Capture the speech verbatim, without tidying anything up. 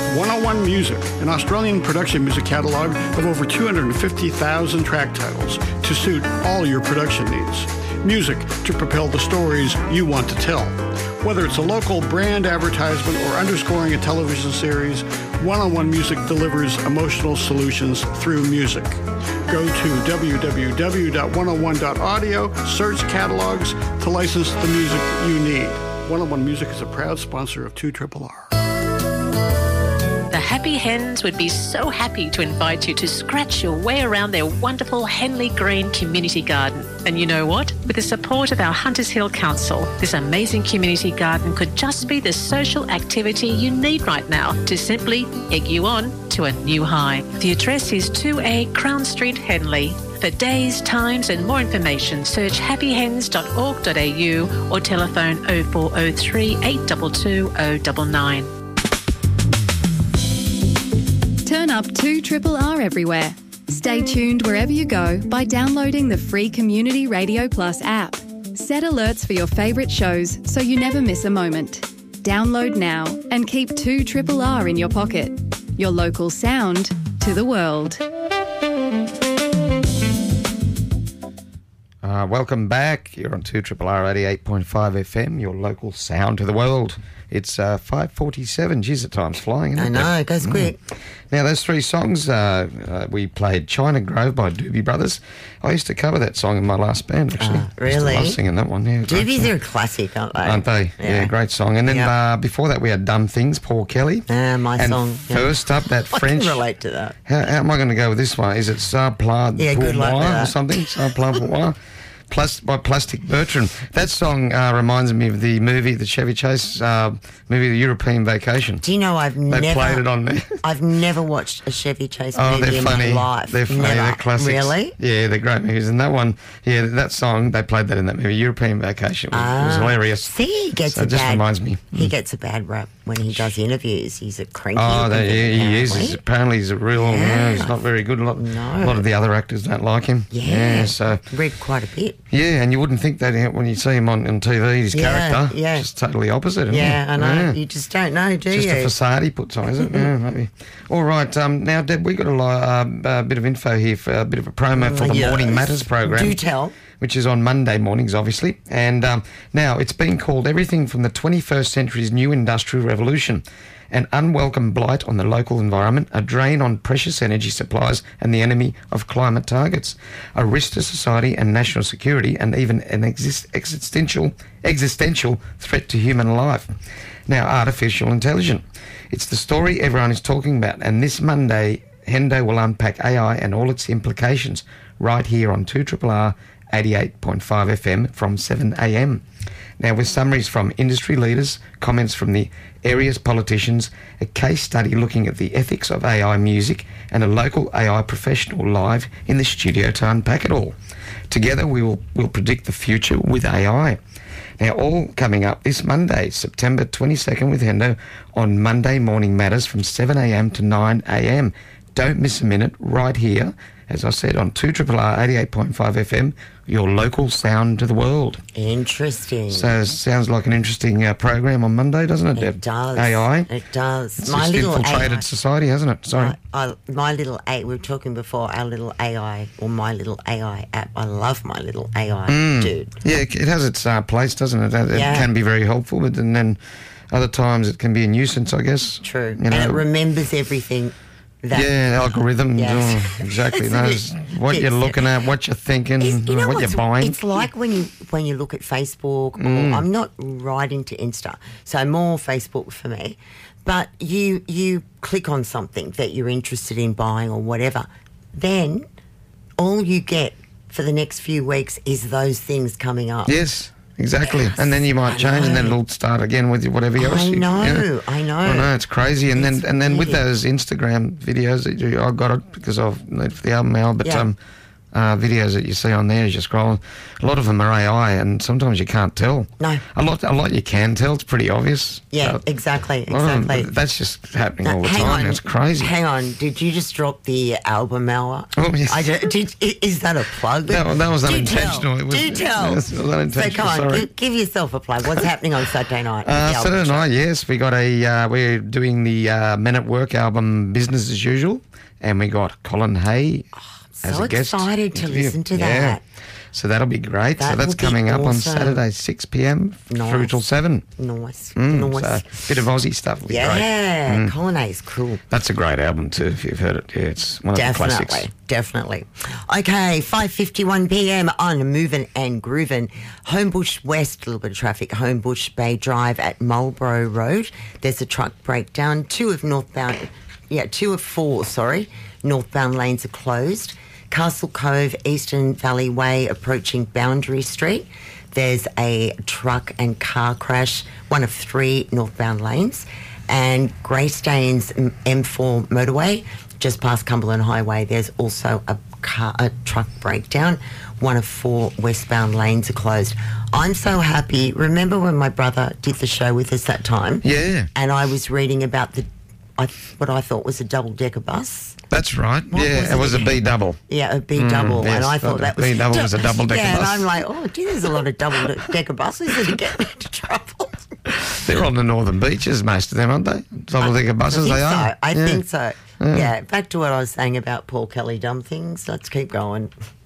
one oh one Music, an Australian production music catalogue of over two hundred fifty thousand track titles to suit all your production needs. Music to propel the stories you want to tell. Whether it's a local brand advertisement or underscoring a television series, one oh one Music delivers emotional solutions through music. Go to w w w dot one oh one dot audio, search catalogs to license the music you need. one oh one Music is a proud sponsor of two R R R. The Happy Hens would be so happy to invite you to scratch your way around their wonderful Henley Green community garden. And you know what? With the support of our Hunters Hill Council, this amazing community garden could just be the social activity you need right now to simply egg you on to a new high. The address is two A Crown Street, Henley. For days, times and more information, search happy hens dot org dot a u or telephone oh four oh three, eight two two, oh nine nine. Turn up two R R R everywhere. Stay tuned wherever you go by downloading the free Community Radio Plus app. Set alerts for your favourite shows so you never miss a moment. Download now and keep two R R R in your pocket. Your local sound to the world. Uh, welcome back. You're on two R R R eighty-eight point five F M, your local sound to the world. It's uh, five forty-seven. Geez, the time's flying, isn't I it? know, it goes Mm. quick. Now, those three songs, uh, uh, we played China Grove by Doobie Brothers. I used to cover that song in my last band, actually. Uh, really? I was singing that one, yeah. great Doobies song. are a classic, aren't they? Aren't they? Yeah, Yeah. great song. And then Yep. uh, before that, we had Dumb Things, Paul Kelly. Ah, my and song. yeah. first up, that I French... can relate to that. How, how am I going to go with this one? Is it Ça Plat Yeah, pour good luck with moi or that. something? Ça Plat pour moi? Plus, by Plastic Bertrand. That song uh, reminds me of the movie, the Chevy Chase uh, movie, The European Vacation. Do you know I've They never played it on there. I've never watched a Chevy Chase Oh, movie they're in funny. my life. They're funny. Never. They're classics. Really? Yeah, they're great movies. And that one, yeah, that song, they played that in that movie, European Vacation. It was, it was Ah. hilarious. See, he gets So a it just bad, reminds me. He Mm. gets a bad rap when he does interviews. He's a cranky. Oh, looking they, thing, yeah, he is. apparently. He's, apparently he's a real, Yeah. yeah, he's not very good. A lot, No. a lot of the other actors don't like him. Yeah. so, Read quite a bit. yeah, and you wouldn't think that when you see him on, on T V, his Yeah, character, yeah. just totally opposite. Isn't Yeah, he? I know. Yeah. You just don't know, do Just you? a facade he puts on, is it? Yeah, maybe. All right. Um, now, Deb, we've got a, li- uh, a bit of info here for a bit of a promo for the Yes. Morning Matters program. Do tell. Which is on Monday mornings, obviously. And um, now it's been called everything from the twenty-first century's new industrial revolution, an unwelcome blight on the local environment, a drain on precious energy supplies, and the enemy of climate targets, a risk to society and national security, and even an exist- existential existential threat to human life. Now, artificial intelligence. It's the story everyone is talking about, and this Monday, Hendo will unpack A I and all its implications right here on two R R R eighty-eight point five F M from seven a m. Now, with summaries from industry leaders, comments from the area's politicians, a case study looking at the ethics of A I music, and a local A I professional live in the studio to unpack it all. Together, we will will predict the future with A I. Now, all coming up this Monday, September twenty-second with Hendo on Monday Morning Matters from seven a m to nine a m. Don't miss a minute right here, as I said, on two R R R eighty-eight point five F M, your local sound to the world. Interesting. So it sounds like an interesting uh, program on Monday, doesn't it, Deb? It does. A I? It does. It's my just little infiltrated A I. society, hasn't it? Sorry. I, I, my little A. We were talking before. Our little A I or my little A I app. I love my little A I Mm. dude. Yeah, it it has its uh, place, doesn't it? It, it Yeah. can be very helpful, but then, then other times it can be a nuisance, I guess. True. You know, and it remembers everything. That yeah, algorithms. Yes. Oh, exactly. It's Knows a bit- what you're it's- looking at, what you're thinking, It's- you know what you're what's- buying. It's like when you when you look at Facebook. Or, Mm. I'm not right into Insta, so more Facebook for me. But you you click on something that you're interested in buying or whatever, then all you get for the next few weeks is those things coming up. Yes, exactly. And then you might I change, and then know. it'll start again with whatever else. I you, know, yeah. I know. I know, it's crazy. And It's then and then with weird. those Instagram videos that you, I got it because of for the album now, but Yeah. um, uh, videos that you see on there as you're scrolling, a lot of them are A I, and sometimes you can't tell. No. A lot, a lot you can tell. It's pretty obvious. Yeah, Uh, exactly, a lot of them- exactly. that's just happening Now, all the hang time. on, It's crazy. Hang on, did you just drop the album hour? Oh, yes. I ju- did, i- is that a plug? That, that was Do unintentional. tell. It was, Do tell. Yes, it was unintentional. So come on, sorry. give, give yourself a plug. What's happening on Saturday night? at Uh, the album Saturday show? night, yes, we got a. Uh, we're doing the uh, Men at Work album, Business as Usual, and we got Colin Hay as so a guest. excited to interview. listen to Yeah. that. So that'll be great. That so that's will be coming up on awesome. Saturday, six p.m. through Nice. till seven. Nice, Mm, nice. So bit of Aussie stuff will be great. Yeah, Colin Hay's cool. That's a great album too. If you've heard it, yeah, it's one of the Definitely, classics. definitely. Okay, five fifty-one p.m. on Movin' and Groovin'. Homebush West, a little bit of traffic. Homebush Bay Drive at Marlborough Road. There's a truck breakdown. Two of northbound, yeah, two of four, sorry, northbound lanes are closed. Castle Cove, Eastern Valley Way, approaching Boundary Street. There's a truck and car crash, one of three northbound lanes. And Greystanes M four motorway, just past Cumberland Highway, there's also a car, a truck breakdown. One of four westbound lanes are closed. I'm so happy. Remember when my brother did the show with us that time? Yeah. And I was reading about the, I, what I thought was a double-decker bus. That's right. What yeah, was it it was a again? B double. Yeah, a B double, yes, and I the thought that was B double was a double-decker yeah, bus. and I'm like, oh, gee, there's a lot of double decker buses that are getting into trouble. They're on the northern beaches, most of them, aren't they? Double decker buses, I think they so. are. I Yeah. think so. Yeah. Back to what I was saying about Paul Kelly dumb things. Let's keep going.